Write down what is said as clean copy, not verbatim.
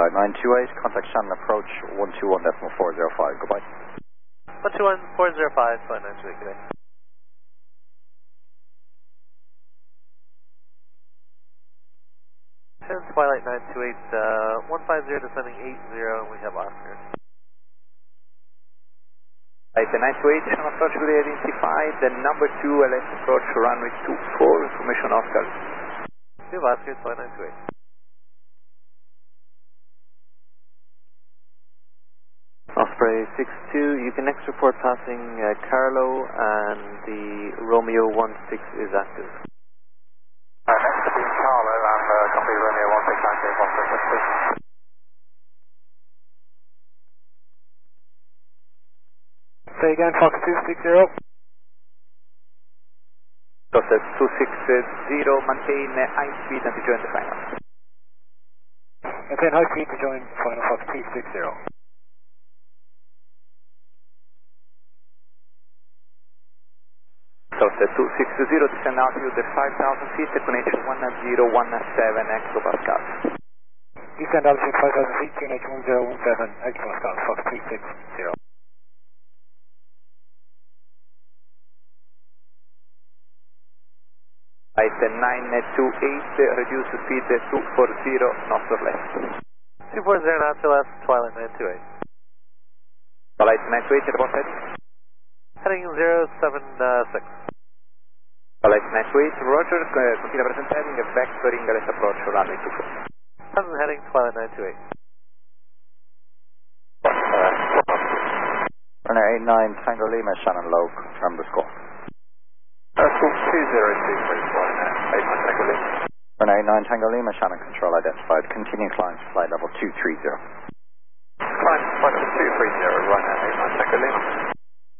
Twilight 928, contact Shannon approach 121.405, goodbye. 121.405, Twilight 928, good day. Twilight 928, 150 descending 80, and we have Oscar. Right, the 928, Shannon approach will identify the number 2 LS approach runway 24, information Oscar. We have Oscar, Twilight 928. Osprey 62, you can next report passing Carlo and the Romeo 16 is active. Next to be Carlo and copy Romeo 16 active, Osprey 62. Say again, Fox 260. Process 260, maintain high speed and to join the final. Maintain high speed to join final Fox 260. Process 260, descend altitude 5,000 feet, connection 1017 hectopascal. Descend altitude 5,000 feet, connection 1017 hectopascal, Fox 260. Right, 928, reduce speed 240, knots or less. 240 knots or less, Twilight 928. Twilight 928, report heading. Heading 076. Twilight 928, Roger, continue present heading, vector ingress approach, runway 24. Present heading, Twilight 928. Runner 89, Tango Lima, Shannon low, confirm the score. 202, please, Runner 89, Tango Lima, Shannon control identified, continue climb to flight level 230.